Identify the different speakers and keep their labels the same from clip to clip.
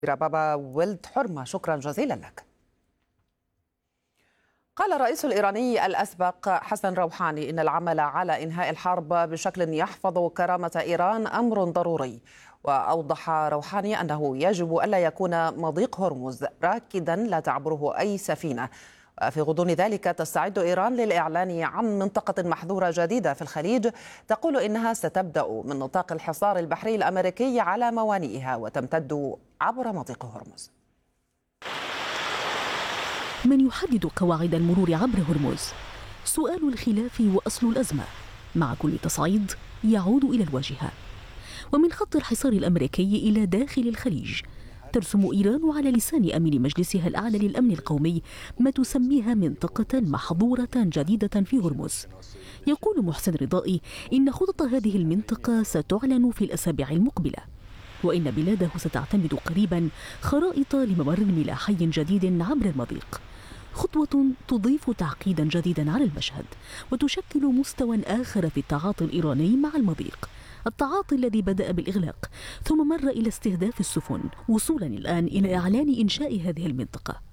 Speaker 1: بابا ولد حرمة، شكرا جزيلا لك. قال الرئيس الإيراني الأسبق حسن روحاني إن العمل على إنهاء الحرب بشكل يحفظ كرامة إيران أمر ضروري. وأوضح روحاني أنه يجب ألا يكون مضيق هرمز راكدا لا تعبره أي سفينة. في غضون ذلك تستعد إيران للإعلان عن منطقة محظورة جديدة في الخليج تقول إنها ستبدأ من نطاق الحصار البحري الأمريكي على موانئها وتمتد عبر مضيق هرمز.
Speaker 2: من يحدد قواعد المرور عبر هرمز؟ سؤال الخلاف وأصل الأزمة. مع كل تصعيد يعود إلى الواجهة، ومن خط الحصار الأمريكي إلى داخل الخليج ترسم إيران على لسان أمين مجلسها الأعلى للأمن القومي ما تسميها منطقة محظورة جديدة في هرمز. يقول محسن رضائي إن خطط هذه المنطقة ستعلن في الأسابيع المقبلة، وإن بلاده ستعتمد قريبا خرائط لممر ملاحي جديد عبر المضيق، خطوة تضيف تعقيدا جديدا على المشهد وتشكل مستوى آخر في التعاطي الإيراني مع المضيق، التعاطي الذي بدأ بالإغلاق ثم مر إلى استهداف السفن وصولا الآن إلى إعلان إنشاء هذه المنطقة.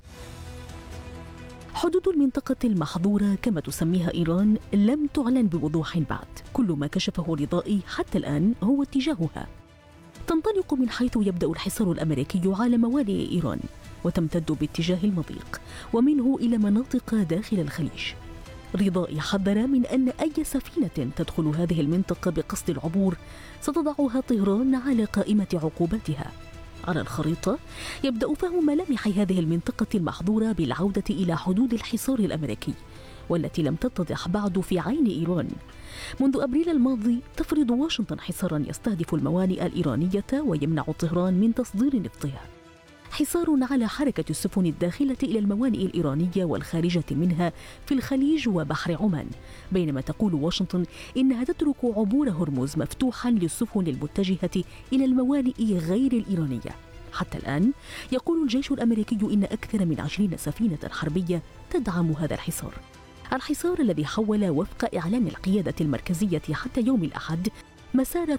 Speaker 2: حدود المنطقة المحظورة كما تسميها إيران لم تعلن بوضوح بعد، كل ما كشفه رضائي حتى الآن هو اتجاهها. تنطلق من حيث يبدأ الحصار الأمريكي على موانئ إيران وتمتد باتجاه المضيق ومنه إلى مناطق داخل الخليج. رضائي حذر من أن أي سفينة تدخل هذه المنطقة بقصد العبور ستضعها طهران على قائمة عقوباتها. على الخريطة يبدأ فهم ملامح هذه المنطقة المحظورة بالعودة إلى حدود الحصار الأمريكي، والتي لم تتضح بعد في عين إيران. منذ أبريل الماضي تفرض واشنطن حصارا يستهدف الموانئ الإيرانية ويمنع طهران من تصدير نفطها، حصار على حركة السفن الداخلة إلى الموانئ الإيرانية والخارجة منها في الخليج وبحر عمان، بينما تقول واشنطن إنها تترك عبور هرمز مفتوحا للسفن المتجهة إلى الموانئ غير الإيرانية. حتى الآن يقول الجيش الأمريكي إن أكثر من 20 سفينة حربية تدعم هذا الحصار، الحصار الذي حول وفق إعلان القيادة المركزية حتى يوم الأحد مسار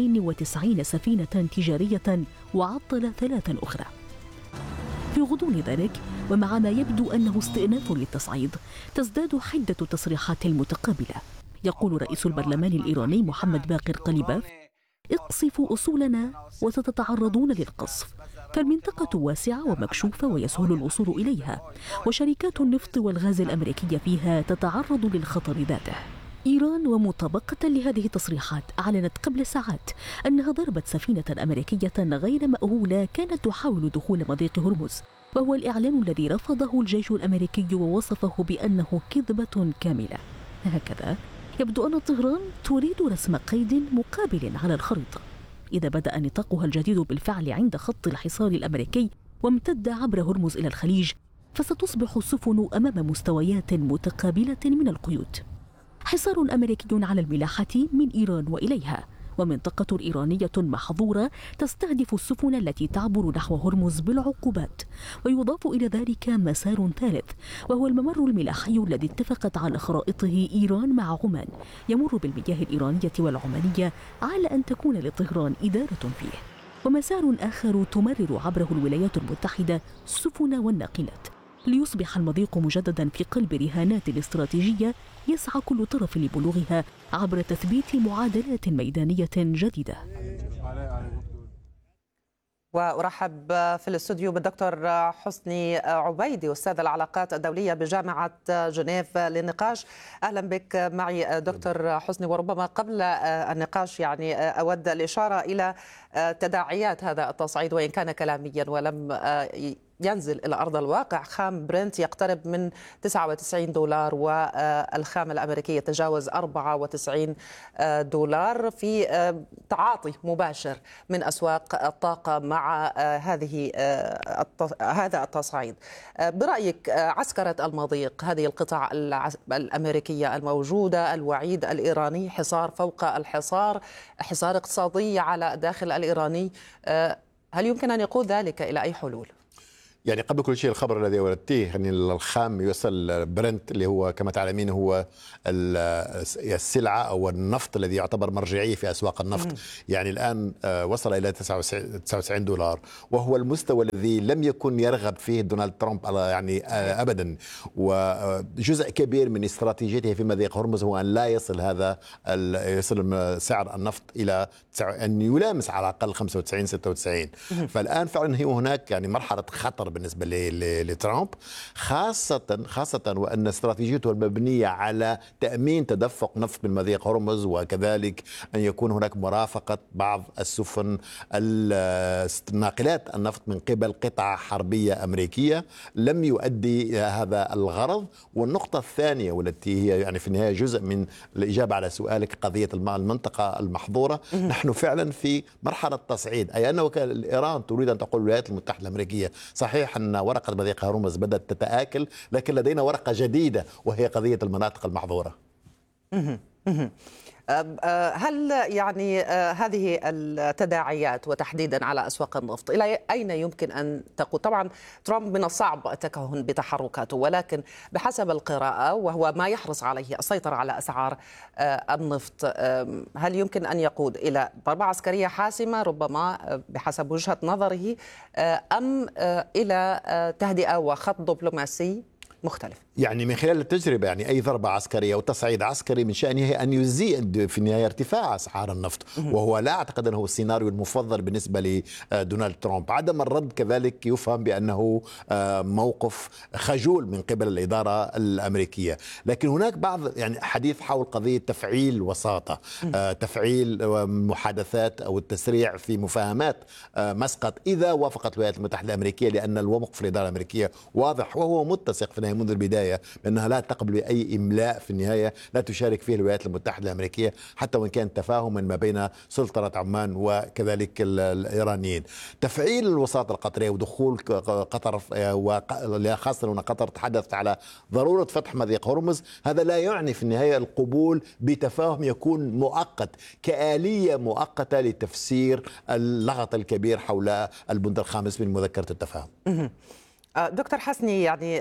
Speaker 2: 92 سفينة تجارية وعطل 3 أخرى. في غضون ذلك ومع ما يبدو أنه استئناف للتصعيد تزداد حدة التصريحات المتقابلة. يقول رئيس البرلمان الإيراني محمد باقر قليباف: اقصفوا أصولنا وستتعرضون للقصف، فالمنطقة واسعة ومكشوفة ويسهل الوصول إليها، وشركات النفط والغاز الأمريكية فيها تتعرض للخطر ذاته. إيران ومطابقة لهذه التصريحات أعلنت قبل ساعات أنها ضربت سفينة أمريكية غير مأهولة كانت تحاول دخول مضيق هرمز، وهو الإعلان الذي رفضه الجيش الأمريكي ووصفه بأنه كذبة كاملة. هكذا يبدو أن طهران تريد رسم قيد مقابل على الخريطة. إذا بدأ نطاقها الجديد بالفعل عند خط الحصار الأمريكي وامتد عبر هرمز إلى الخليج، فستصبح السفن أمام مستويات متقابلة من القيود. حصار أمريكي على الملاحة من إيران وإليها، ومنطقة إيرانية محظورة تستهدف السفن التي تعبر نحو هرمز بالعقوبات، ويضاف إلى ذلك مسار ثالث وهو الممر الملاحي الذي اتفقت على خرائطه إيران مع عمان، يمر بالمياه الإيرانية والعمانية على أن تكون لطهران إدارة فيه، ومسار آخر تمرر عبره الولايات المتحدة السفن والناقلات، ليصبح المضيق مجددا في قلب رهانات استراتيجية يسعى كل طرف لبلوغها عبر تثبيت معادلات ميدانية جديدة.
Speaker 1: وأرحب في الاستوديو بالدكتور حسني عبيدي، أستاذ العلاقات الدولية بجامعة جنيف للنقاش. أهلا بك معي دكتور حسني. وربما قبل النقاش أود الإشارة إلى تداعيات هذا التصعيد، وإن كان كلاميا ولم ينزل إلى أرض الواقع. خام برنت يقترب من $99 والخام الأمريكي يتجاوز $94 في تعاطي مباشر من أسواق الطاقة مع هذا التصعيد. برأيك عسكرة المضيق، هذه القطع الأمريكية الموجودة، الوعيد الإيراني، حصار فوق الحصار، حصار اقتصادي على داخل الإيراني، هل يمكن أن يقود ذلك إلى أي حلول؟
Speaker 3: يعني قبل كل شيء الخبر الذي وردتيه يعني الخام يوصل برنت اللي هو كما تعلمين هو السلعة أو النفط الذي يعتبر مرجعية في أسواق النفط. يعني الآن وصل إلى 99 دولار، وهو المستوى الذي لم يكن يرغب فيه دونالد ترامب يعني أبدا. وجزء كبير من استراتيجيته في مضيق هرمز هو أن لا يصل سعر النفط إلى أن يلامس على الأقل 95 96. فالآن فعلا هي هناك يعني مرحلة خطر بالنسبة لترامب، خاصة وأن استراتيجيته المبنية على تأمين تدفق نفط من مضيق هرمز، وكذلك أن يكون هناك مرافقة بعض السفن ناقلات النفط من قبل قطع حربية أمريكية، لم يؤدي هذا الغرض. والنقطة الثانية والتي هي يعني في النهاية جزء من الإجابة على سؤالك، قضية المنطقة المحظورة. نحن فعلا في مرحلة تصعيد، أي أن إيران تريد أن تقول الولايات المتحدة الأمريكية صحيح أن ورقة مضيق هرمز بدأت تتآكل، لكن لدينا ورقة جديدة وهي قضية المناطق المحظورة.
Speaker 1: هل يعني هذه التداعيات وتحديدا على أسواق النفط إلى أين يمكن أن تقود؟ طبعا ترامب من الصعب التكهن بتحركاته، ولكن بحسب القراءة وهو ما يحرص عليه السيطرة على أسعار النفط، هل يمكن أن يقود إلى ضربة عسكرية حاسمة ربما بحسب وجهة نظره، أم إلى تهدئة وخط دبلوماسي مختلف؟
Speaker 3: يعني من خلال التجربة يعني أي ضربة عسكرية أو تصعيد عسكري من شأنه أن يزيد في النهاية ارتفاع أسعار النفط، وهو لا أعتقد أنه السيناريو المفضل بالنسبة لدونالد ترامب. عدم الرد كذلك يفهم بأنه موقف خجول من قبل الإدارة الأمريكية. لكن هناك بعض يعني حديث حول قضية تفعيل وساطة، تفعيل محادثات أو التسريع في مفاهمات مسقط إذا وافقت الولايات المتحدة الأمريكية، لأن الموقف الإدارة الأمريكية واضح، وهو متسق في النهاية منذ البداية بأنها لا تقبل بأي إملاء في النهاية لا تشارك فيه الولايات المتحدة الأمريكية، حتى وإن كان تفاهما ما بين سلطنة عمان وكذلك الإيرانيين. تفعيل الوساطة القطرية ودخول قطر، وخاصة أن قطر تحدثت على ضرورة فتح مضيق هرمز، هذا لا يعني في النهاية القبول بتفاهم يكون مؤقت كآلية مؤقتة لتفسير اللغط الكبير حول البند الخامس من مذكرة التفاهم.
Speaker 1: دكتور حسني، يعني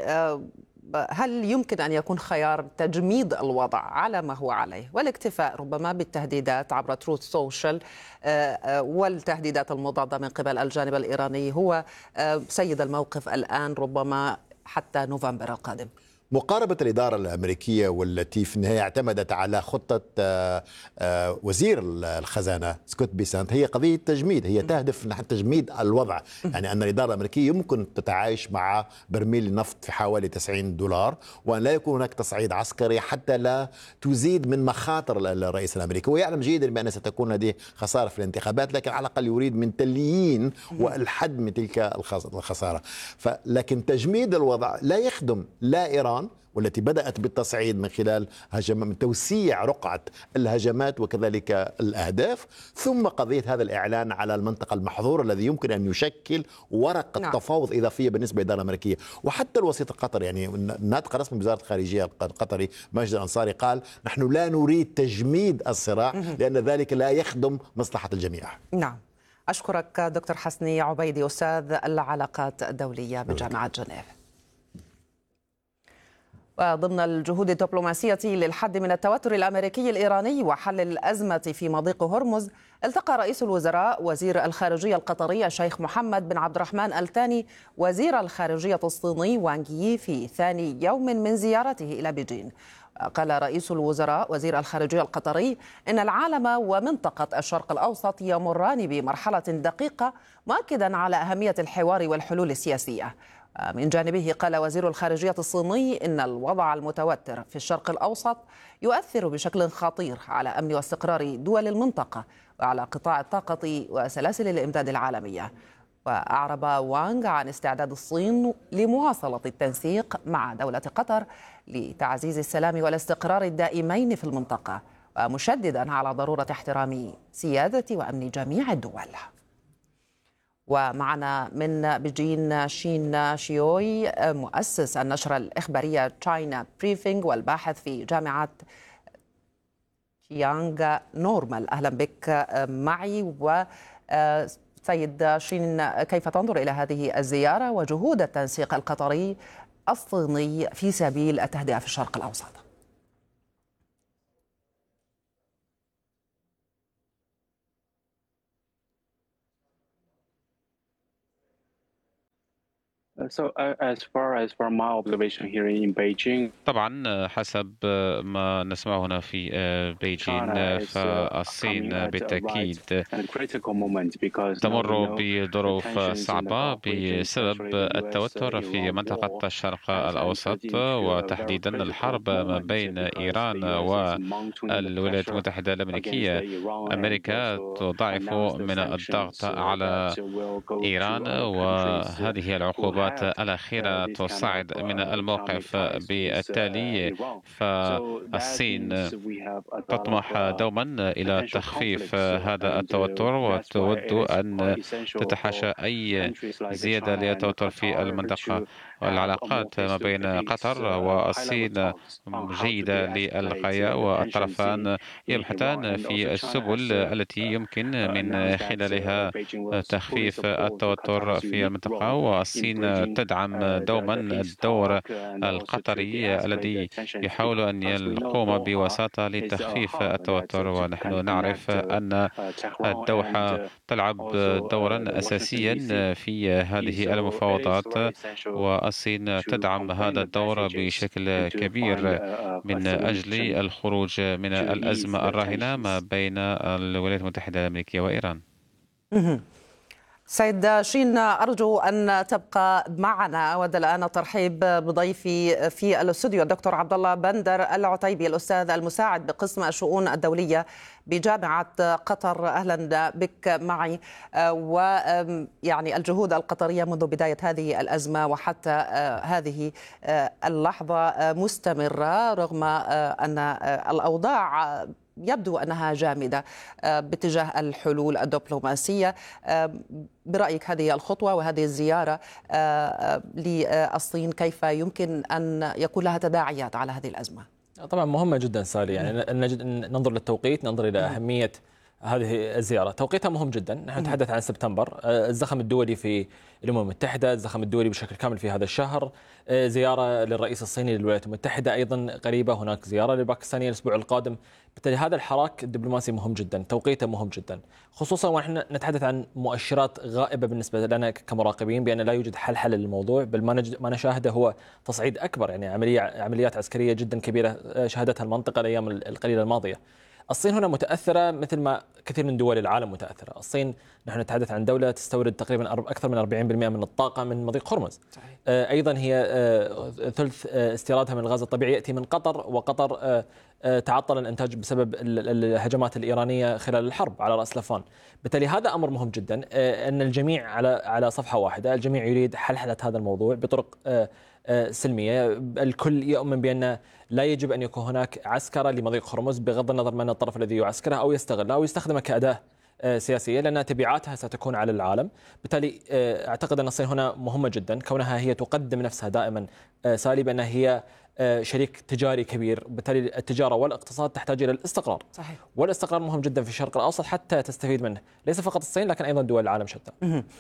Speaker 1: هل يمكن أن يكون خيار تجميد الوضع على ما هو عليه والاكتفاء ربما بالتهديدات عبر تروث سوشيال والتهديدات المضادة من قبل الجانب الإيراني هو سيد الموقف الآن ربما حتى نوفمبر القادم؟
Speaker 3: مقاربة الإدارة الأمريكية والتي في النهاية اعتمدت على خطة وزير الخزانة سكوت بيسانت هي قضية تجميد، هي تهدف نحو تجميد الوضع. يعني أن الإدارة الأمريكية يمكن تتعايش مع برميل النفط في حوالي 90 دولار، وأن لا يكون هناك تصعيد عسكري حتى لا تزيد من مخاطر الرئيس الأمريكي. ويعلم جيدا بأن ستكون لديه خسارة في الانتخابات، لكن على الأقل يريد من تليين والحد من تلك الخسارة. لكن تجميد الوضع لا يخدم لا إيران والتي بدأت بالتصعيد من خلال من توسيع رقعة الهجمات وكذلك الأهداف، ثم قضية هذا الإعلان على المنطقة المحظورة الذي يمكن أن يشكل ورقة تفاوض إضافية بالنسبة للإدارة الأمريكية. وحتى الوسيط القطري، يعني ناطق رسمي وزارة الخارجية القطري ماجد الأنصاري قال نحن لا نريد تجميد الصراع لأن ذلك لا يخدم مصلحة الجميع.
Speaker 1: نعم، أشكرك دكتور حسني عبيدي، أستاذ العلاقات الدولية بجامعة جنيف. وضمن الجهود الدبلوماسية للحد من التوتر الأمريكي الإيراني وحل الأزمة في مضيق هرمز، التقى رئيس الوزراء وزير الخارجية القطري الشيخ محمد بن عبد الرحمن الثاني وزير الخارجية الصيني وانغ يي في ثاني يوم من زيارته إلى بيجين. قال رئيس الوزراء وزير الخارجية القطري إن العالم ومنطقة الشرق الأوسط يمران بمرحلة دقيقة، مؤكدا على أهمية الحوار والحلول السياسية. من جانبه قال وزير الخارجية الصيني إن الوضع المتوتر في الشرق الأوسط يؤثر بشكل خطير على أمن واستقرار دول المنطقة وعلى قطاع الطاقة وسلاسل الإمداد العالمية. وأعرب وانغ عن استعداد الصين لمواصلة التنسيق مع دولة قطر لتعزيز السلام والاستقرار الدائمين في المنطقة، ومشددا على ضرورة احترام سيادة وأمن جميع الدول. ومعنا من بيجين شين شيوي مؤسس النشرة الإخبارية تشاينا بريفينج والباحث في جامعة يانغ نورمال. أهلا بك معي. سيد شين، كيف تنظر إلى هذه الزيارة وجهود التنسيق القطري الصيني في سبيل التهدئة في الشرق الأوسط؟
Speaker 4: طبعا حسب ما نسمعه هنا في بيجين، فالصين بالتأكيد تمر بظروف صعبة بسبب التوتر في منطقة الشرق الأوسط، وتحديدا الحرب ما بين إيران والولايات المتحدة الأمريكية. أمريكا تضاعف من الضغط على إيران، وهذه العقوبات الأخيرة تصعد من الموقف. بالتالي فالصين تطمح دوما إلى تخفيف هذا التوتر، وتود أن تتحاشى أي زيادة للتوتر في المنطقة. والعلاقات ما بين قطر والصين جيدة للغاية، والطرفان يبحثان في السبل التي يمكن من خلالها تخفيف التوتر في المنطقة. والصين تدعم دوما الدور القطري الذي يحاول أن يقوم بوساطة لتخفيف التوتر. ونحن نعرف أن الدوحة تلعب دورا أساسيا في هذه المفاوضات، والصين تدعم هذا الدور بشكل كبير من أجل الخروج من الأزمة الراهنة ما بين الولايات المتحدة الأمريكية وإيران.
Speaker 1: سيد شين، أرجو أن تبقى معنا. أود الآن الترحيب بضيفي في الاستوديو الدكتور عبد الله بندر العتيبي، الأستاذ المساعد بقسم الشؤون الدولية بجامعة قطر. أهلا بك معي. ويعني الجهود القطرية منذ بداية هذه الأزمة وحتى هذه اللحظة مستمرة، رغم أن الأوضاع يبدو أنها جامدة باتجاه الحلول الدبلوماسية. برأيك هذه الخطوة وهذه الزيارة للصين كيف يمكن أن يكون لها تداعيات على هذه الأزمة؟
Speaker 5: طبعا مهمة جدا سالي، يعني ننظر للتوقيت، ننظر إلى أهمية هذه الزيارة. توقيتها مهم جدا. نحن نتحدث عن سبتمبر، الزخم الدولي في الأمم المتحدة، الزخم الدولي بشكل كامل في هذا الشهر، زيارة للرئيس الصيني للولايات المتحدة أيضا قريبة، هناك زيارة للباكستانية الأسبوع القادم. بالتالي هذا الحراك الدبلوماسي مهم جدا، توقيته مهم جدا، خصوصا ونحن نتحدث عن مؤشرات غائبة بالنسبة لنا كمراقبين بأن لا يوجد حل للموضوع، بل ما نشاهده هو تصعيد أكبر، يعني عمليات عسكرية جدا كبيرة شهدتها المنطقة الأيام القليلة الماضية. الصين هنا متأثرة مثل ما كثير من دول العالم متأثرة. الصين نحن نتحدث عن دولة تستورد تقريبا أكثر من 40% من الطاقة من مضيق هرمز. أيضا هي ثلث استيرادها من الغاز الطبيعي يأتي من قطر، وقطر تعطل الإنتاج بسبب الهجمات الإيرانية خلال الحرب على رأس لفان. بالتالي هذا أمر مهم جدا، أن الجميع على صفحة واحدة، الجميع يريد حل هذا الموضوع بطرق سلمية. الكل يؤمن بأن لا يجب أن يكون هناك عسكرة لمضيق هرمز، بغض النظر من الطرف الذي يعسكرها أو يستغلها أو يستخدمها كأداة سياسية، لأن تبعاتها ستكون على العالم. بالتالي أعتقد أن الصين هنا مهمة جدا، كونها هي تقدم نفسها دائما سالي بأنها هي شريك تجاري كبير. بالتالي التجارة والاقتصاد تحتاج إلى الاستقرار. صحيح. والاستقرار مهم جدا في الشرق الأوسط حتى تستفيد منه ليس فقط الصين لكن أيضا دول العالم شتى.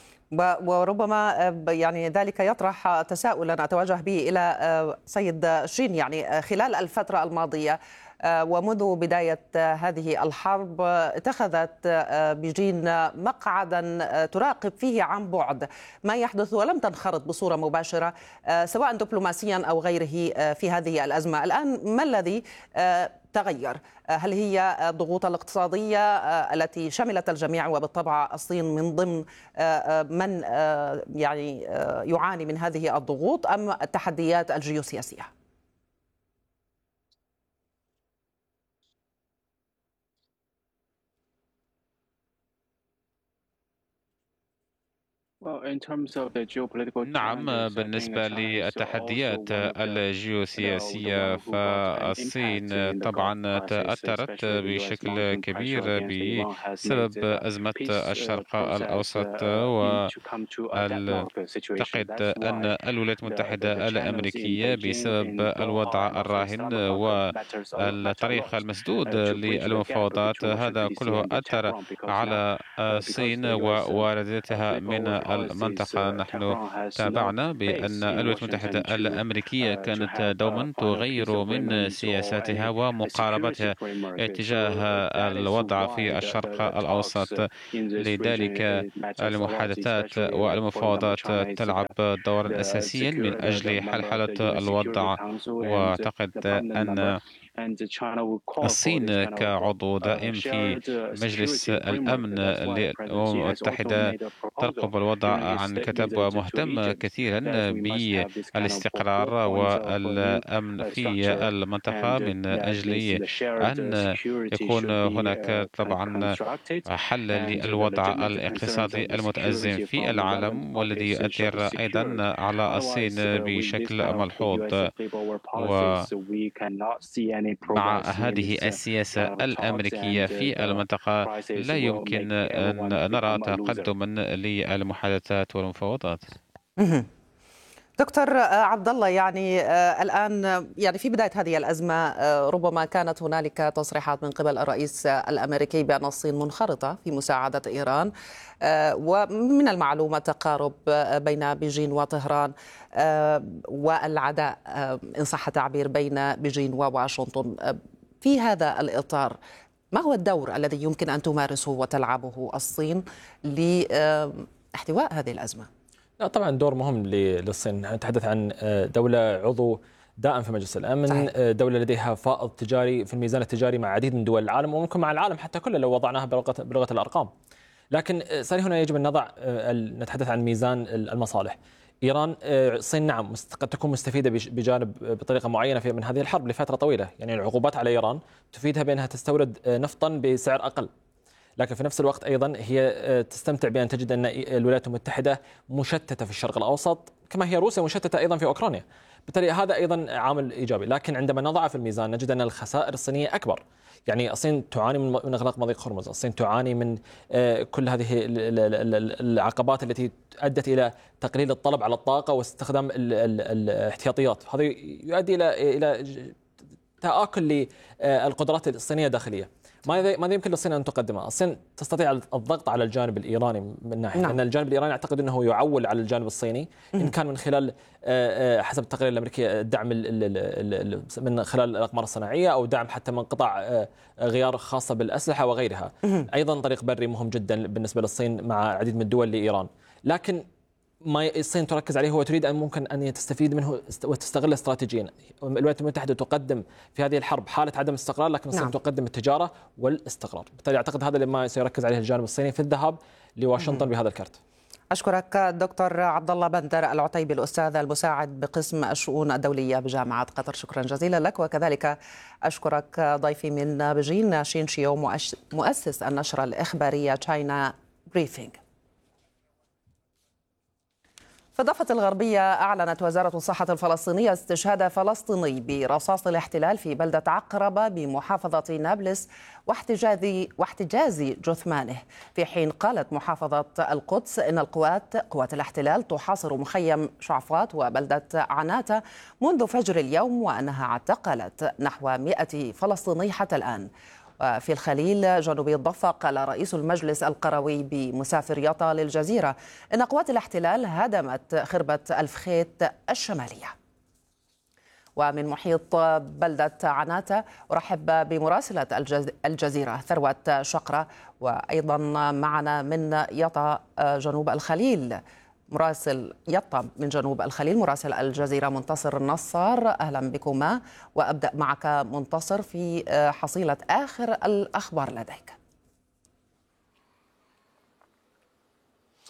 Speaker 1: وربما يعني ذلك يطرح تساؤلا أتوجه به إلى سيد شين. يعني خلال الفترة الماضية ومنذ بداية هذه الحرب اتخذت بيجين مقعدا تراقب فيه عن بعد ما يحدث، ولم تنخرط بصورة مباشرة سواء دبلوماسيا أو غيره في هذه الأزمة. الآن ما الذي تغير؟ هل هي الضغوط الاقتصادية التي شملت الجميع وبالطبع الصين من ضمن من يعني يعاني من هذه الضغوط، أم التحديات الجيوسياسية؟
Speaker 4: نعم، بالنسبة للتحديات الجيوسياسية فالصين طبعا تأثرت بشكل كبير بسبب أزمة الشرق الأوسط، وأعتقد أن الولايات المتحدة الأمريكية بسبب الوضع الراهن والطريق المسدود للمفاوضات هذا كله أثر على الصين ووارداتها من المنطقة. نحن تابعنا بأن الولايات المتحدة الأمريكية كانت دوما تغير من سياساتها ومقاربتها اتجاه الوضع في الشرق الأوسط، لذلك المحادثات والمفاوضات تلعب دورا أساسيا من أجل حلحلة الوضع. وأعتقد أن الصين كعضو دائم في مجلس الأمن للأمم المتحدة ترقب الوضع عن كثب ومهتم كثيرا بالاستقرار والأمن في المنطقة من أجل أن يكون هناك طبعا حل للوضع الاقتصادي المتأزم في العالم والذي يؤثر أيضا على الصين بشكل ملحوظ. ومع هذه السياسة الأمريكية في المنطقة لا يمكن أن نرى تقدما للمحادثات والمفاوضات.
Speaker 1: دكتور عبد الله، يعني الآن يعني في بداية هذه الأزمة ربما كانت هنالك تصريحات من قبل الرئيس الأمريكي بأن الصين منخرطة في مساعدة إيران، ومن المعلومة تقارب بين بيجين وطهران والعداء إن صح التعبير بين بيجين وواشنطن. في هذا الإطار ما هو الدور الذي يمكن أن تمارسه وتلعبه الصين لاحتواء هذه الأزمة؟
Speaker 5: لا طبعا دور مهم للصين. نتحدث عن دولة عضو دائم في مجلس الأمن، صحيح. دولة لديها فائض تجاري في الميزان التجاري مع عديد من دول العالم، وممكن مع العالم حتى كله لو وضعناها بلغة الأرقام. لكن صحيح هنا يجب أن نتحدث عن ميزان المصالح. إيران الصين نعم قد تكون مستفيدة بجانب بطريقة معينة من هذه الحرب لفترة طويلة، يعني العقوبات على إيران تفيدها بأنها تستورد نفطا بسعر أقل، لكن في نفس الوقت أيضا هي تستمتع بأن تجد أن الولايات المتحدة مشتتة في الشرق الأوسط كما هي روسيا مشتتة أيضا في أوكرانيا، بالتالي هذا أيضا عامل إيجابي. لكن عندما نضع في الميزان نجد أن الخسائر الصينية أكبر. يعني الصين تعاني من إغلاق مضيق هرمز، الصين تعاني من كل هذه العقبات التي أدت إلى تقليل الطلب على الطاقة واستخدام الاحتياطيات، هذا يؤدي إلى تآكل للقدرات الصينية الداخلية. ماذا يمكن للصين أن تقدمه؟ الصين تستطيع الضغط على الجانب الإيراني من ناحية، لأن الجانب الإيراني يعتقد أنه يعول على الجانب الصيني، إن كان من خلال حسب التقارير الأمريكية الدعم من خلال الأقمار الصناعية، أو دعم حتى من قطع غيار خاصة بالأسلحة وغيرها. أيضا طريق بري مهم جدا بالنسبة للصين مع عديد من الدول لإيران. لكن ما الصين تركز عليه هو تريد أن ممكن أن تستفيد منه وتستغل استراتيجيا. الولايات المتحدة تقدم في هذه الحرب حالة عدم استقرار، لكن الصين تقدم التجارة والاستقرار، بالتالي أعتقد هذا لما سيركز عليه الجانب الصيني في الذهاب لواشنطن بهذا الكرت.
Speaker 1: أشكرك دكتور عبد الله بندر العتيبي، الأستاذ المساعد بقسم الشؤون الدولية بجامعة قطر، شكرا جزيلا لك. وكذلك أشكرك ضيفي من بيجين شين شيو، مؤسس النشرة الإخبارية تشاينا بريفينج. في الضفة الغربية أعلنت وزارة الصحة الفلسطينية استشهاد فلسطيني برصاص الاحتلال في بلدة عقربة بمحافظة نابلس واحتجاز جثمانه، في حين قالت محافظة القدس إن قوات الاحتلال تحاصر مخيم شعفات وبلدة عناتة منذ فجر اليوم، وأنها اعتقلت نحو 100 فلسطيني حتى الآن. وفي الخليل جنوبي الضفة قال رئيس المجلس القروي بمسافر يطا للجزيرة إن قوات الاحتلال هدمت خربة الفخيت الشمالية. ومن محيط بلدة عناتة أرحب بمراسلة الجزيرة ثروت شقرة، وأيضا معنا من يطا جنوب الخليل مراسل يطا من جنوب الخليل مراسل الجزيرة منتصر نصار. أهلا بكما، وأبدأ معك منتصر في حصيلة آخر الأخبار لديك.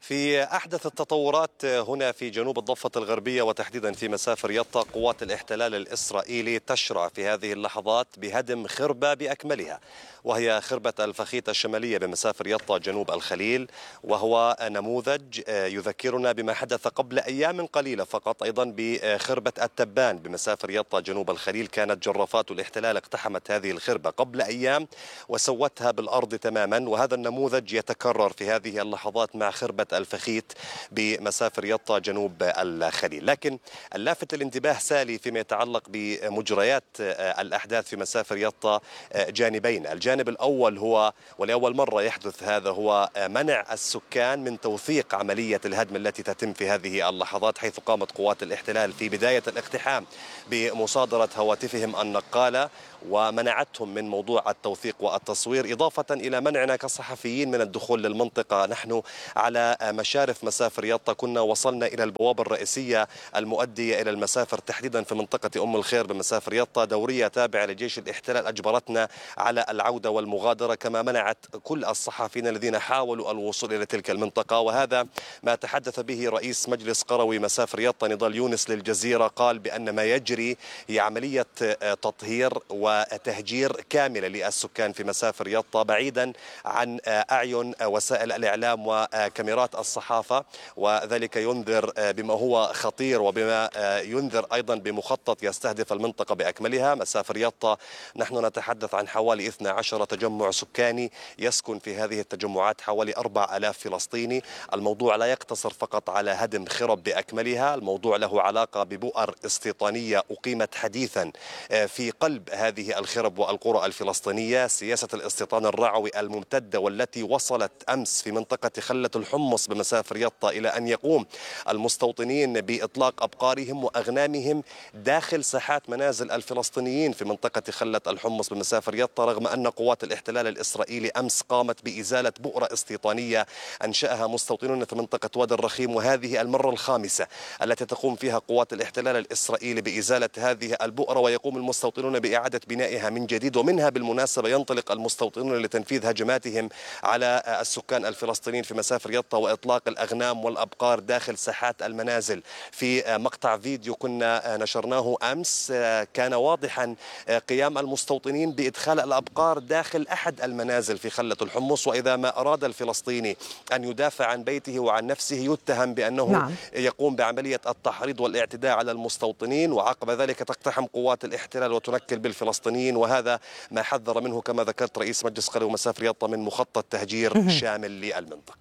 Speaker 6: في أحدث التطورات هنا في جنوب الضفة الغربية وتحديدا في مسافر يطا، قوات الاحتلال الإسرائيلي تشرع في هذه اللحظات بهدم خربة بأكملها، وهي خربة الفخيت الشمالية بمسافر يطا جنوب الخليل، وهو نموذج يذكرنا بما حدث قبل أيام قليلة فقط أيضا بخربة التبان بمسافر يطا جنوب الخليل. كانت جرافات الاحتلال اقتحمت هذه الخربة قبل أيام وسوتها بالأرض تماما، وهذا النموذج يتكرر في هذه اللحظات مع خربة الفخيت بمسافر يطا جنوب الخليل. لكن اللافت الانتباه سالي فيما يتعلق بمجريات الأحداث في مسافر يطا جانبين. الجانب الأول هو، ولأول مرة يحدث هذا، هو منع السكان من توثيق عملية الهدم التي تتم في هذه اللحظات، حيث قامت قوات الاحتلال في بداية الاقتحام بمصادرة هواتفهم النقالة ومنعتهم من موضوع التوثيق والتصوير، إضافة إلى منعنا كصحفيين من الدخول للمنطقة. نحن على مشارف مسافر يطا كنا وصلنا إلى البوابة الرئيسية المؤدية إلى المسافر، تحديدا في منطقة أم الخير بمسافر يطا. دورية تابعة لجيش الاحتلال أجبرتنا على العودة والمغادرة، كما منعت كل الصحفيين الذين حاولوا الوصول إلى تلك المنطقة. وهذا ما تحدث به رئيس مجلس قروي مسافر يطا نضال يونس للجزيرة، قال بأن ما يجري هي عملية تطهير وتهجير كاملة للسكان في مسافر يطا، بعيدا عن أعين وسائل الإعلام وكاميرات الصحافة، وذلك ينذر بما هو خطير وبما ينذر أيضا بمخطط يستهدف المنطقة بأكملها. مسافر يطا نحن نتحدث عن حوالي 12 تجمع سكاني، يسكن في هذه التجمعات حوالي 4000 فلسطيني. الموضوع لا يقتصر فقط على هدم خرب بأكملها، الموضوع له علاقة ببؤر استيطانية أقيمت حديثا في قلب هذه الخرب والقرى الفلسطينية. سياسة الاستيطان الرعوي الممتدة والتي وصلت أمس في منطقة خلة الحمص بمسافر يطا إلى أن يقوم المستوطنين بإطلاق أبقارهم وأغنامهم داخل ساحات منازل الفلسطينيين في منطقة خلة الحمص بمسافر يطا، رغم أن قوات الاحتلال الإسرائيلي أمس قامت بإزالة بؤرة استيطانية أنشأها مستوطنون في منطقة وادي الرخيم، وهذه المرة الخامسة التي تقوم فيها قوات الاحتلال الإسرائيلي بإزالة هذه البؤرة، ويقوم المستوطنون بإعادة بنائها من جديد. ومنها بالمناسبة ينطلق المستوطنون لتنفيذ هجماتهم على السكان الفلسطينيين في مسافر يطا وإطلاق الأغنام والأبقار داخل ساحات المنازل. في مقطع فيديو كنا نشرناه أمس كان واضحا قيام المستوطنين بإدخال الأبقار داخل أحد المنازل في خلة الحمص، وإذا ما أراد الفلسطيني أن يدافع عن بيته وعن نفسه يتهم بأنه يقوم بعملية التحريض والاعتداء على المستوطنين، وعقب ذلك تقتحم قوات الاحتلال وتنكل بالفلسطينيين. وهذا ما حذر منه كما ذكرت رئيس مجلس قروي مسافر يطا من مخطط تهجير شامل للمنطقة.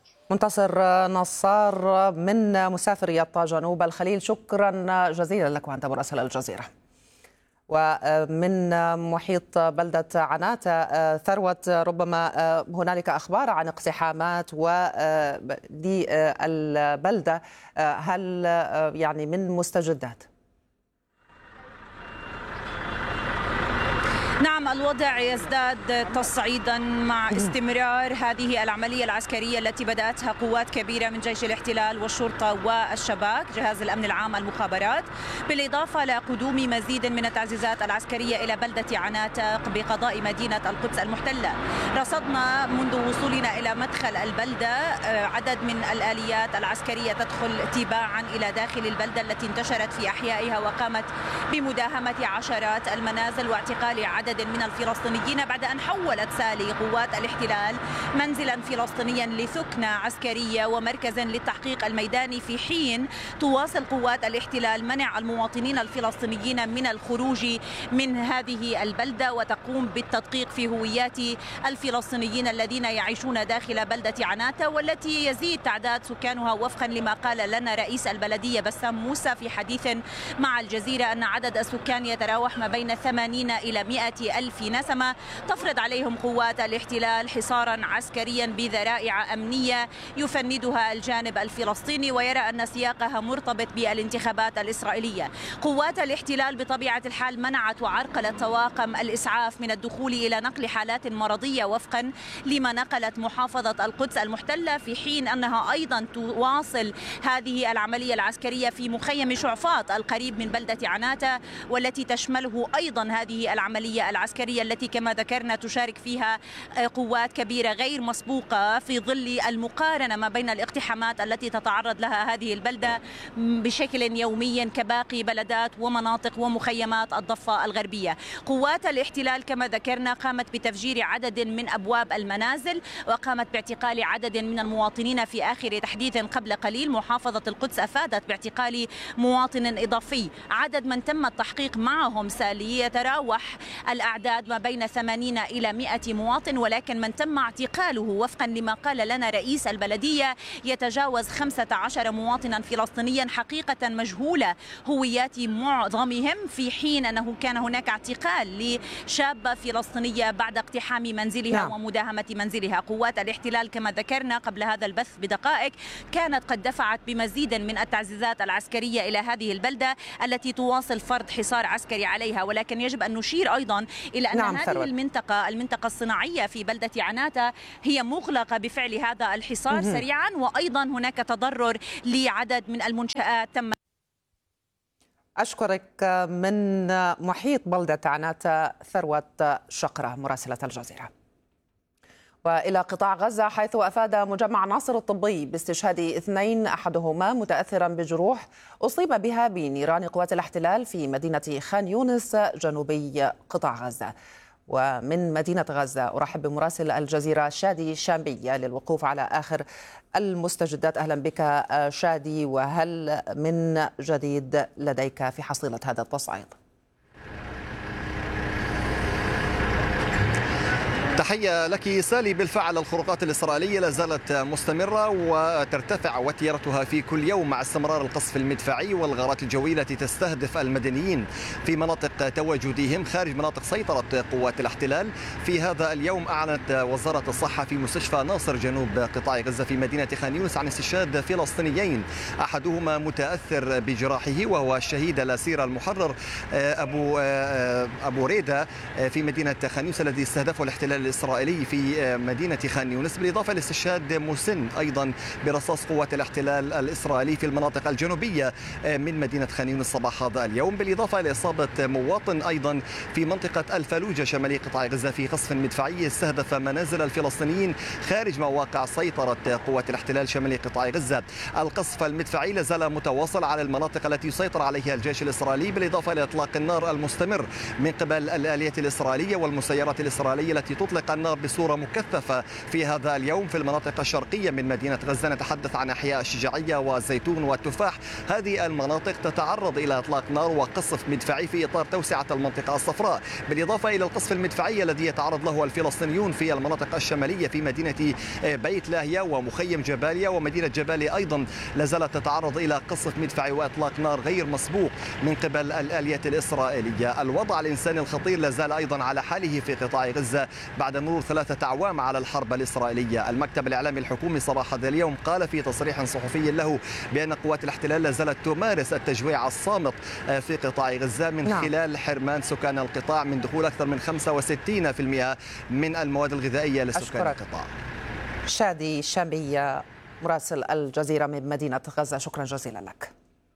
Speaker 1: منتصر نصار من مسافر يطا جنوب الخليل، شكرا جزيلا لك وأنت مراسل الجزيرة. ومن محيط بلدة عناتة ثروت، ربما هنالك أخبار عن اقتحامات للبلدة، هل يعني من مستجدات؟
Speaker 7: نعم، الوضع يزداد تصعيدا مع استمرار هذه العملية العسكرية التي بدأتها قوات كبيرة من جيش الاحتلال والشرطة والشباك، جهاز الأمن العام المخابرات، بالإضافة لقدوم مزيد من التعزيزات العسكرية إلى بلدة عناتة بقضاء مدينة القدس المحتلة. رصدنا منذ وصولنا إلى مدخل البلدة عدد من الآليات العسكرية تدخل تباعا إلى داخل البلدة التي انتشرت في أحيائها وقامت بمداهمة عشرات المنازل واعتقال عدد من الفلسطينيين بعد أن حولت سالي قوات الاحتلال منزلا فلسطينيا لثكنة عسكرية ومركزا للتحقيق الميداني، في حين تواصل قوات الاحتلال منع المواطنين الفلسطينيين من الخروج من هذه البلدة وتقوم بالتدقيق في هويات الفلسطينيين الذين يعيشون داخل بلدة عناتة، والتي يزيد تعداد سكانها وفقا لما قال لنا رئيس البلدية بسام موسى في حديث مع الجزيرة أن عدد السكان يتراوح ما بين 80 إلى 100 ألف نسمة. تفرض عليهم قوات الاحتلال حصارا عسكريا بذرائع أمنية يفندها الجانب الفلسطيني، ويرى أن سياقها مرتبط بالانتخابات الإسرائيلية. قوات الاحتلال بطبيعة الحال منعت وعرقلت طواقم الإسعاف من الدخول إلى نقل حالات مرضية وفقا لما نقلت محافظة القدس المحتلة، في حين أنها أيضا تواصل هذه العملية العسكرية في مخيم شعفاط القريب من بلدة عناتة، والتي تشمله أيضا هذه العملية العسكرية العسكرية التي كما ذكرنا تشارك فيها قوات كبيرة غير مسبوقة في ظل المقارنة ما بين الاقتحامات التي تتعرض لها هذه البلدة بشكل يومي كباقي بلدات ومناطق ومخيمات الضفة الغربية. قوات الاحتلال كما ذكرنا قامت بتفجير عدد من أبواب المنازل وقامت باعتقال عدد من المواطنين. في آخر تحديث قبل قليل محافظة القدس أفادت باعتقال مواطن إضافي. عدد من تم التحقيق معهم سالي يتراوح الأعداد ما بين 80 إلى 100 مواطن، ولكن من تم اعتقاله وفقا لما قال لنا رئيس البلدية يتجاوز 15 مواطنا فلسطينيا حقيقة مجهولة هويات معظمهم، في حين أنه كان هناك اعتقال لشابة فلسطينية بعد اقتحام منزلها ومداهمة منزلها. قوات الاحتلال كما ذكرنا قبل هذا البث بدقائق كانت قد دفعت بمزيد من التعزيزات العسكرية إلى هذه البلدة التي تواصل فرض حصار عسكري عليها، ولكن يجب أن نشير أيضا إلى أن هذه المنطقة الصناعية في بلدة عناتة هي مغلقة بفعل هذا الحصار سريعا، وأيضا هناك تضرر لعدد من المنشآت تم.
Speaker 1: أشكرك من محيط بلدة عناتة ثروت شقرة مراسلة الجزيرة. وإلى قطاع غزة، حيث أفاد مجمع ناصر الطبي باستشهاد 2 أحدهما متأثرا بجروح أصيب بها بنيران قوات الاحتلال في مدينة خان يونس جنوبي قطاع غزة. ومن مدينة غزة أرحب بمراسل الجزيرة شادي شامبية للوقوف على آخر المستجدات. أهلا بك شادي، وهل من جديد لديك في حصيلة هذا التصعيد؟
Speaker 8: تحية لك سالي. بالفعل الخروقات الإسرائيلية لا زالت مستمرة وترتفع وتيرتها في كل يوم مع استمرار القصف المدفعي والغارات الجوية التي تستهدف المدنيين في مناطق تواجدهم خارج مناطق سيطرة قوات الاحتلال. في هذا اليوم أعلنت وزارة الصحة في مستشفى ناصر جنوب قطاع غزة في مدينة خان يونس عن استشهاد فلسطينيين، أحدهما متأثر بجراحه وهو الشهيد الأسير المحرر أبو ريدة في مدينة خان يونس الذي استهدفه الاحتلال الإسرائيلي في مدينة خان يونس، بالإضافة لاستشهاد مسن أيضا برصاص قوات الاحتلال الإسرائيلي في المناطق الجنوبية من مدينة خان يونس صباح هذا اليوم، بالإضافة لإصابة مواطن أيضا في منطقة الفلوجة شمالي قطاع غزة في قصف مدفعي استهدف منازل الفلسطينيين خارج مواقع سيطرة قوات الاحتلال شمالي قطاع غزة. القصف المدفعي لازال متواصل على المناطق التي يسيطر عليها الجيش الإسرائيلي، بالإضافة لإطلاق النار المستمر من قبل الآليات الإسرائيلية والمسيرات الإسرائيلية التي تطلق النار بصورة مكثفة في هذا اليوم في المناطق الشرقية من مدينة غزة. نتحدث عن أحياء الشجاعية والزيتون والتفاح. هذه المناطق تتعرض إلى إطلاق نار وقصف مدفعي في إطار توسعة المنطقة الصفراء، بالإضافة إلى القصف المدفعي الذي يتعرض له الفلسطينيون في المناطق الشمالية في مدينة بيت لاهيا ومخيم جباليا ومدينة جباليا أيضا لا زالت تتعرض إلى قصف مدفعي وإطلاق نار غير مسبوق من قبل الآليات الإسرائيلية. الوضع الإنساني الخطير لا زال أيضا على حاله في قطاع غزة بعد مرور 3 أعوام على الحرب الإسرائيلية. المكتب الإعلامي الحكومي صباح هذا اليوم قال في تصريح صحفي له بأن قوات الاحتلال لا زالت تمارس التجويع الصامت في قطاع غزة من خلال حرمان سكان القطاع من دخول أكثر من 65% من المواد الغذائية لسكان القطاع.
Speaker 1: شادي شامبية مراسل الجزيرة من مدينة غزة، شكرا جزيلا لك.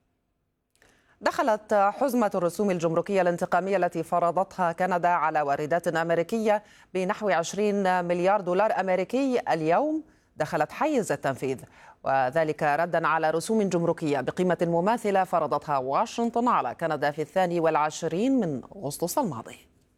Speaker 1: دخلت حزمة الرسوم الجمركية الانتقامية التي فرضتها كندا على واردات أمريكية بنحو 20 مليار دولار أمريكي اليوم دخلت حيز التنفيذ، وذلك ردا على رسوم جمركية بقيمة مماثلة فرضتها واشنطن على كندا في 22 من أغسطس الماضي.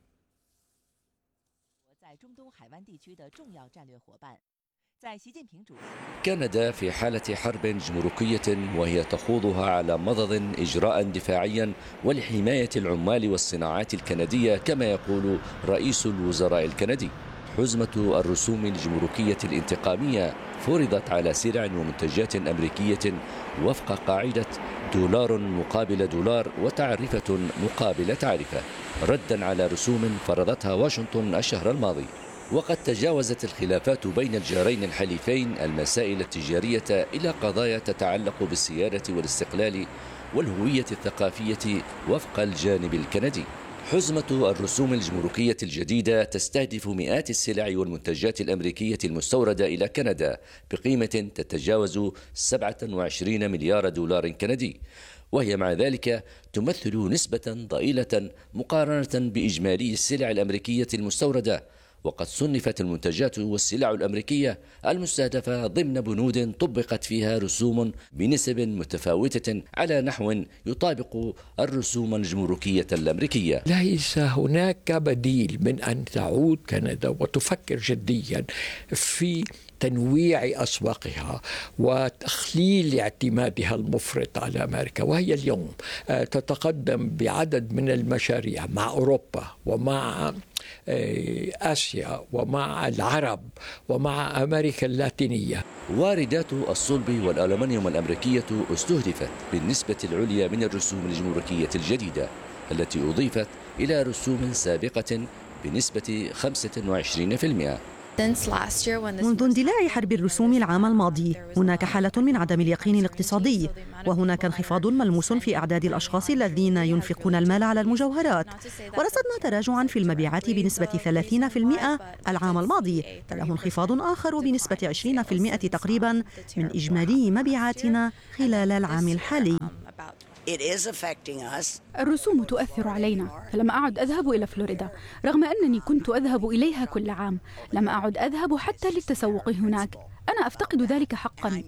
Speaker 9: كندا في حالة حرب جمركية وهي تخوضها على مضض إجراء دفاعيا ولحماية العمال والصناعات الكندية كما يقول رئيس الوزراء الكندي. حزمة الرسوم الجمركية الانتقامية فرضت على سلع ومنتجات أمريكية وفق قاعدة دولار مقابل دولار وتعرفة مقابل تعرفة، ردا على رسوم فرضتها واشنطن الشهر الماضي. وقد تجاوزت الخلافات بين الجارين الحليفين المسائل التجارية إلى قضايا تتعلق بالسيادة والاستقلال والهوية الثقافية وفق الجانب الكندي. حزمة الرسوم الجمركية الجديدة تستهدف مئات السلع والمنتجات الأمريكية المستوردة إلى كندا بقيمة تتجاوز 27 مليار دولار كندي، وهي مع ذلك تمثل نسبة ضئيلة مقارنة بإجمالي السلع الأمريكية المستوردة. وقد صنفت المنتجات والسلع الأمريكية المستهدفة ضمن بنود طبقت فيها رسوم بنسب متفاوتة على نحو يطابق الرسوم الجمركية الأمريكية.
Speaker 10: ليس هناك بديل من أن تعود كندا وتفكر جديا في تنويع أسواقها وتخليل اعتمادها المفرط على أمريكا، وهي اليوم تتقدم بعدد من المشاريع مع أوروبا ومع آسيا ومع العرب ومع أمريكا اللاتينية.
Speaker 9: واردات الصلب والألمنيوم الأمريكية استهدفت بالنسبة العليا من الرسوم الجمركية الجديدة التي أضيفت إلى رسوم سابقة بنسبة 25%.
Speaker 11: منذ اندلاع حرب الرسوم العام الماضي هناك حالة من عدم اليقين الاقتصادي، وهناك انخفاض ملموس في أعداد الأشخاص الذين ينفقون المال على المجوهرات، ورصدنا تراجعا في المبيعات بنسبة 30% العام الماضي، تلاه انخفاض آخر بنسبة 20% تقريبا من إجمالي مبيعاتنا خلال العام الحالي.
Speaker 12: الرسوم تؤثر علينا، فلم أعد أذهب إلى فلوريدا رغم أنني كنت أذهب إليها كل عام. لم أعد أذهب حتى للتسوق هناك. أنا أفتقد ذلك حقا.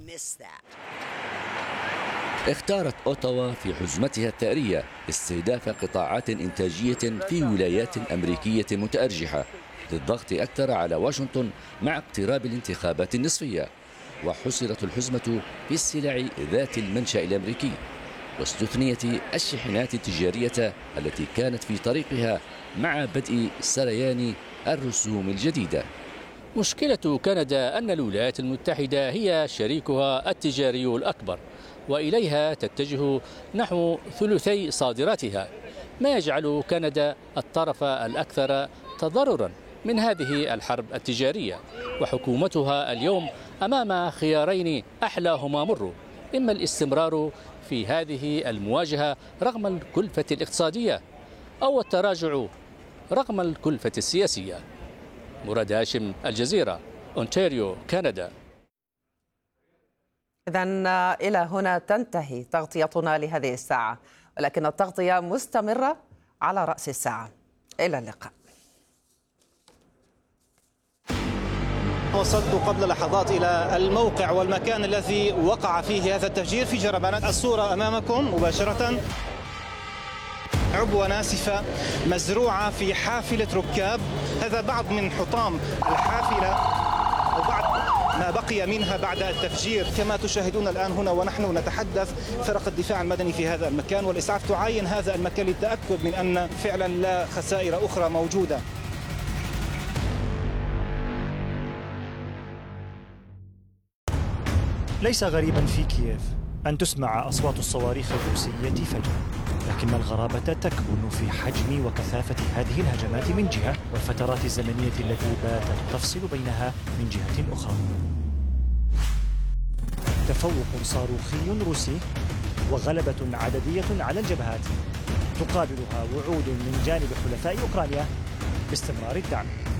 Speaker 9: اختارت أوتاوا في حزمتها الثأرية استهداف قطاعات إنتاجية في ولايات أمريكية متأرجحة للضغط أكثر على واشنطن مع اقتراب الانتخابات النصفية. وحصرت الحزمة في السلع ذات المنشأ الأمريكي، واستثنيت الشحنات التجارية التي كانت في طريقها مع بدء سريان الرسوم الجديدة.
Speaker 13: مشكلة كندا أن الولايات المتحدة هي شريكها التجاري الأكبر، وإليها تتجه نحو ثلثي صادراتها، ما يجعل كندا الطرف الأكثر تضررا من هذه الحرب التجارية. وحكومتها اليوم أمام خيارين أحلاهما مر: إما الاستمرار في هذه المواجهة رغم الكلفة الاقتصادية، أو التراجع رغم الكلفة السياسية. مراد هاشم، الجزيرة، أونتاريو، كندا.
Speaker 1: إذن إلى هنا تنتهي تغطيتنا لهذه الساعة، ولكن التغطية مستمرة على رأس الساعة. إلى اللقاء.
Speaker 14: وصلت قبل لحظات إلى الموقع والمكان الذي وقع فيه هذا التفجير في جربانات. الصورة أمامكم مباشرة، عبوة ناسفة مزروعة في حافلة ركاب. هذا بعض من حطام الحافلة أو بعض ما بقي منها بعد التفجير. كما تشاهدون الآن هنا ونحن نتحدث، فرق الدفاع المدني في هذا المكان والإسعاف تعاين هذا المكان للتأكد من أن فعلا لا خسائر أخرى موجودة.
Speaker 15: ليس غريبا في كييف أن تسمع أصوات الصواريخ الروسية فجأة، لكن الغرابة تكمن في حجم وكثافة هذه الهجمات من جهة، والفترات الزمنية التي باتت تفصل بينها من جهة أخرى. تفوق صاروخي روسي وغلبة عددية على الجبهات تقابلها وعود من جانب حلفاء أوكرانيا باستمرار الدعم.